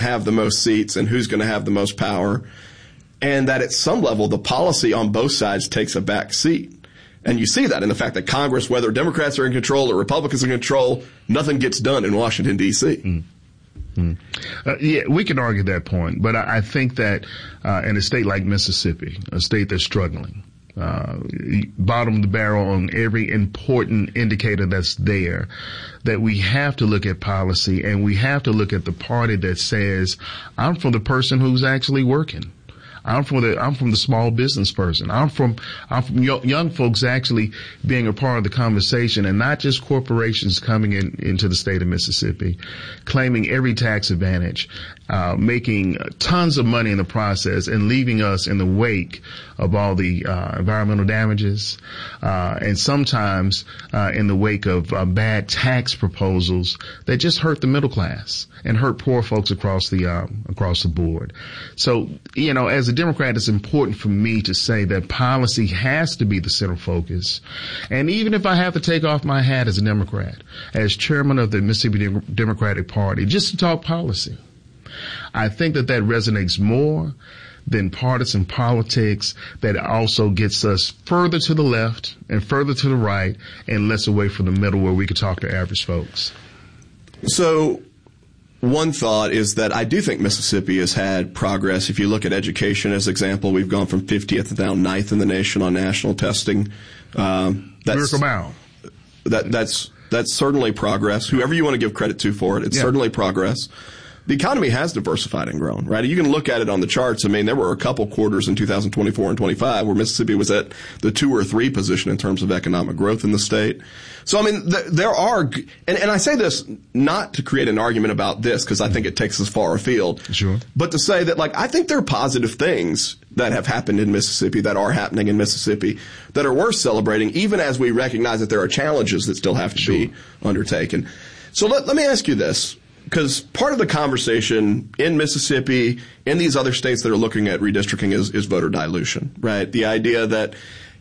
have the most seats and who's going to have the most power, and that at some level the policy on both sides takes a back seat. And you see that in the fact that Congress, whether Democrats are in control or Republicans are in control, nothing gets done in Washington, D.C. Yeah, we can argue that point, but I think that in a state like Mississippi, a state that's struggling, bottom of the barrel on every important indicator that's there, that we have to look at policy and we have to look at the party that says, I'm for the person who's actually working. I'm from the small business person. I'm from young folks actually being a part of the conversation, and not just corporations coming into the state of Mississippi, claiming every tax advantage, making tons of money in the process, and leaving us in the wake of all the environmental damages, and sometimes in the wake of bad tax proposals that just hurt the middle class and hurt poor folks across the board. So, as a Democrat, it's important for me to say that policy has to be the central focus. And even if I have to take off my hat as a Democrat, as chairman of the Mississippi Democratic Party, just to talk policy, I think that resonates more than partisan politics that also gets us further to the left and further to the right and less away from the middle where we could talk to average folks. So one thought is that I do think Mississippi has had progress. If you look at education as an example, we've gone from 50th to now 9th in the nation on national testing. Miracle Mile. That's certainly progress. Whoever you want to give credit to for it, it's certainly progress. The economy has diversified and grown, right? You can look at it on the charts. I mean, there were a couple quarters in 2024 and 25 where Mississippi was at the 2 or 3 position in terms of economic growth in the state. So, I mean, there are, and I say this not to create an argument about this because I think it takes us far afield. Sure. But to say that, I think there are positive things that have happened in Mississippi, that are happening in Mississippi, that are worth celebrating, even as we recognize that there are challenges that still have to be undertaken. So let me ask you this. Because part of the conversation in Mississippi, in these other states that are looking at redistricting is voter dilution, right? The idea that,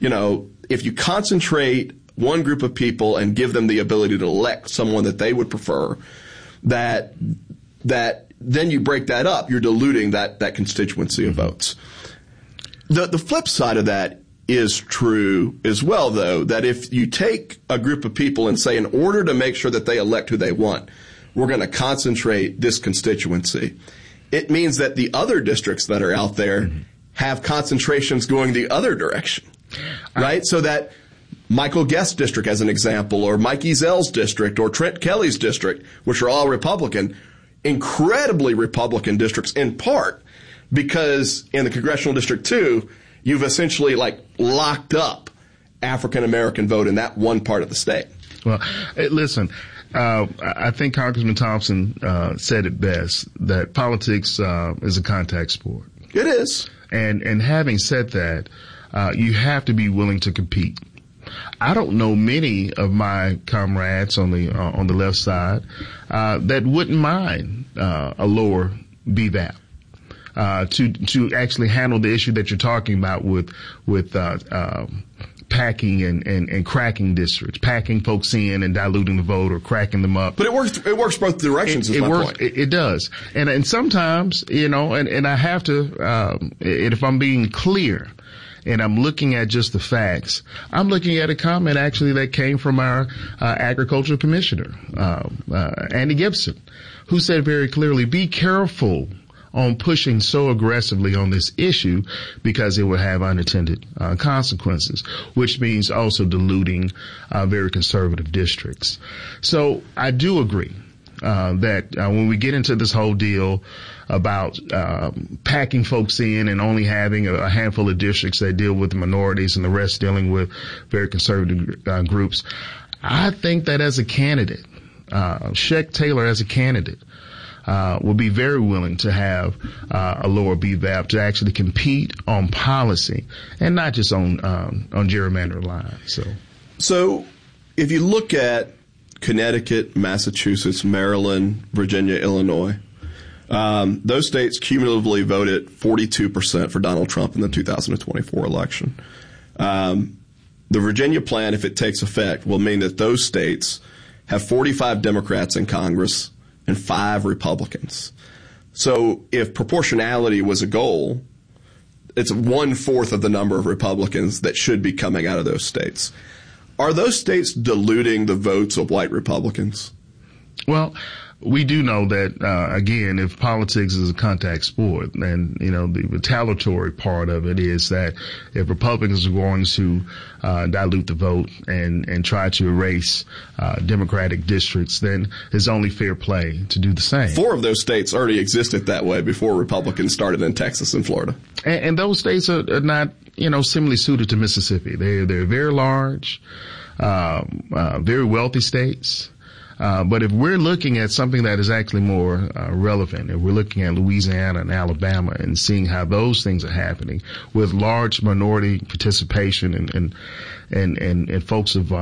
if you concentrate one group of people and give them the ability to elect someone that they would prefer, that then you break that up, you're diluting that constituency of votes. The flip side of that is true as well, though, that if you take a group of people and say, in order to make sure that they elect who they want, we're going to concentrate this constituency, it means that the other districts that are out there have concentrations going the other direction, right? So that Michael Guest's district, as an example, or Mike Ezel's district, or Trent Kelly's district, which are all Republican, incredibly Republican districts, in part because in the Congressional District 2, you've essentially locked up African American vote in that one part of the state. Well, listen, I think Congressman Thompson said it best, that politics is a contact sport. It is. And having said that, you have to be willing to compete. I don't know many of my comrades on the left side that wouldn't mind a lower BVAP to actually handle the issue that you're talking about with packing and cracking districts, packing folks in and diluting the vote or cracking them up. But it works both directions, is my point. It does. And sometimes, and I have to, if I'm being clear and I'm looking at just the facts, I'm looking at a comment actually that came from our agricultural commissioner, Andy Gibson, who said very clearly, be careful on pushing so aggressively on this issue because it will have unintended consequences, which means also diluting very conservative districts. So I do agree that when we get into this whole deal about packing folks in and only having a handful of districts that deal with the minorities and the rest dealing with very conservative groups, I think that as a candidate, Sheck Taylor as a candidate, will be very willing to have a lower BVAP to actually compete on policy and not just on gerrymander lines. So if you look at Connecticut, Massachusetts, Maryland, Virginia, Illinois, those states cumulatively voted 42% for Donald Trump in the 2024 election. The Virginia plan, if it takes effect, will mean that those states have 45 Democrats in Congress and 5 Republicans. So if proportionality was a goal, it's 1/4 of the number of Republicans that should be coming out of those states. Are those states diluting the votes of white Republicans? Well, we do know that, again, if politics is a contact sport, then, the retaliatory part of it is that if Republicans are going to dilute the vote and try to erase Democratic districts, then it's only fair play to do the same. 4 of those states already existed that way before Republicans started in Texas and Florida. And those states are not, similarly suited to Mississippi. They're very large, very wealthy states. But if we're looking at something that is actually more relevant, if we're looking at Louisiana and Alabama and seeing how those things are happening with large minority participation and folks of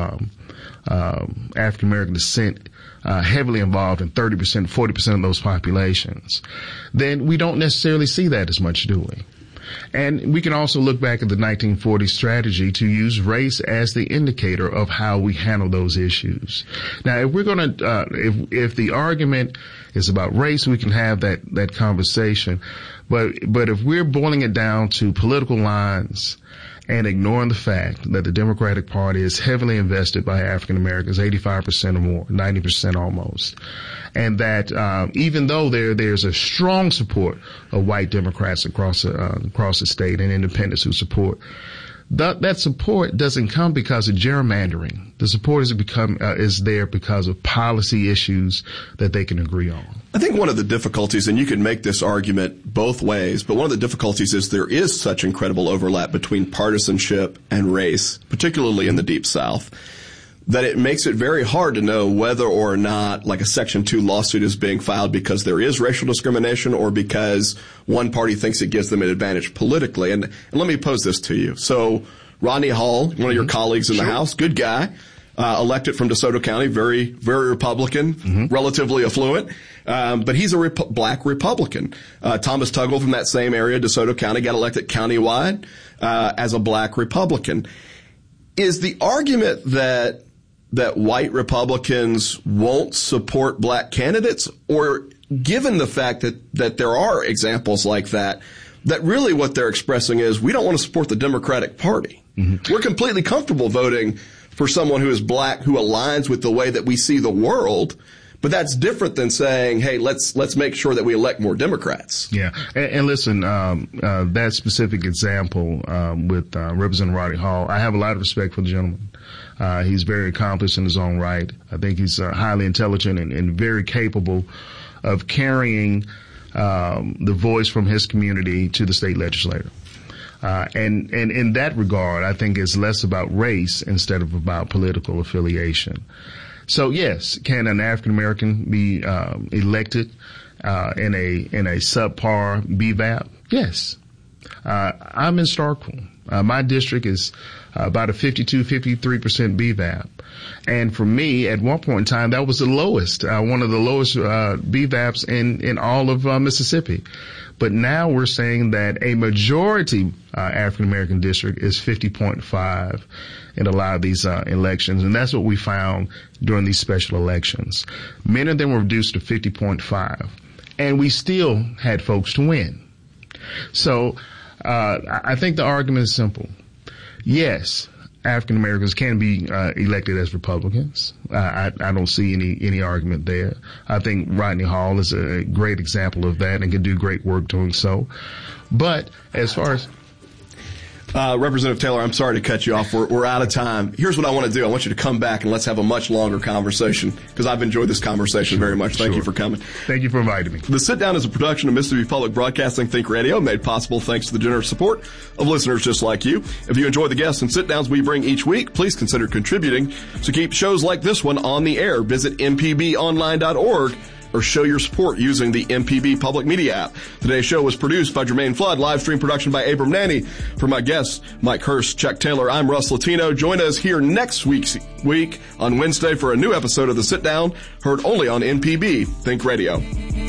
African American descent heavily involved in 30%, 40% of those populations, then we don't necessarily see that as much, do we? And we can also look back at the 1940s strategy to use race as the indicator of how we handle those issues. Now, if we're going to, if the argument is about race, we can have that conversation. But if we're boiling it down to political lines and ignoring the fact that the Democratic Party is heavily invested by African Americans, 85% or more, 90% almost, and that even though there's a strong support of white Democrats across the state and independents who support, that support doesn't come because of gerrymandering. The support is there because of policy issues that they can agree on. I think one of the difficulties, and you could make this argument both ways, but one of the difficulties is there is such incredible overlap between partisanship and race, particularly in the Deep South, that it makes it very hard to know whether or not like a Section 2 lawsuit is being filed because there is racial discrimination or because one party thinks it gives them an advantage politically. And let me pose this to you. So Rodney Hall, one of your colleagues in the House, good guy, elected from DeSoto County, very, very Republican, relatively affluent, but he's a black Republican. Thomas Tuggle from that same area, DeSoto County, got elected countywide as a black Republican. Is the argument that white Republicans won't support black candidates, or given the fact that there are examples like that really what they're expressing is we don't want to support the Democratic Party. We're completely comfortable voting for someone who is black, who aligns with the way that we see the world, but that's different than saying, hey, let's make sure that we elect more Democrats. Yeah. And listen, that specific example with Representative Rodney Hall, I have a lot of respect for the gentleman. He's very accomplished in his own right. I think he's highly intelligent and very capable of carrying the voice from his community to the state legislature. And in that regard, I think it's less about race instead of about political affiliation. So yes, can an African American be elected in a subpar BVAP? Yes. I'm in Starkville. My district is about a 52-53% BVAP. And for me, at one point in time, that was the lowest, one of the lowest BVAPs in all of Mississippi. But now we're saying that a majority African-American district is 50.5 in a lot of these elections. And that's what we found during these special elections. Many of them were reduced to 50.5. And we still had folks to win. So I think the argument is simple. Yes, African Americans can be elected as Republicans. I don't see any argument there. I think Rodney Hall is a great example of that and can do great work doing so. But as far as Representative Taylor, I'm sorry to cut you off. We're out of time. Here's what I want to do. I want you to come back and let's have a much longer conversation because I've enjoyed this conversation very much. Thank you for coming. Thank you for inviting me. The Sit Down is a production of Mississippi Public Broadcasting Think Radio, made possible thanks to the generous support of listeners just like you. If you enjoy the guests and sit downs we bring each week, please consider contributing to keep shows like this one on the air. Visit mpbonline.org. or show your support using the MPB Public Media app. Today's show was produced by Jermaine Flood, live stream production by Abram Nanny. For my guests, Mike Hurst, Chuck Taylor, I'm Russ Latino. Join us here next week on Wednesday for a new episode of The Sit Down, heard only on MPB Think Radio.